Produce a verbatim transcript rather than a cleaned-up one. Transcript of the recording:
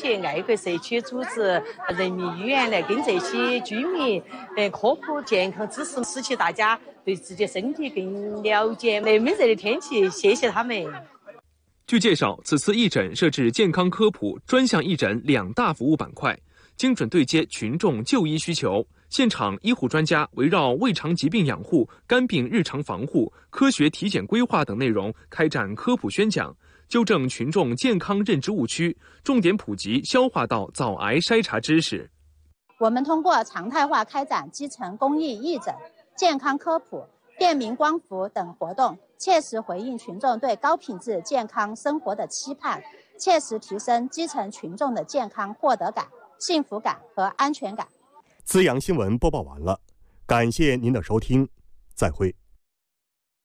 结爱国社区组织、人民医院来跟这些居民呃科普健康知识，使其大家对自己身体更了解。那闷热的天气，谢谢他们。 据介绍，此次义诊设置健康科普、专项义诊两大服务板块，精准对接群众就医需求。现场医护专家围绕胃肠疾病养护、肝病日常防护、科学体检规划等内容开展科普宣讲，纠正群众健康认知误区，重点普及消化道早癌筛查知识。 我们通过常态化开展基层公益义诊、健康科普、便民光伏等活动，切实回应群众对高品质健康生活的期盼，切实提升基层群众的健康获得感、幸福感和安全感。 资阳新闻播报完了，感谢您的收听，再会。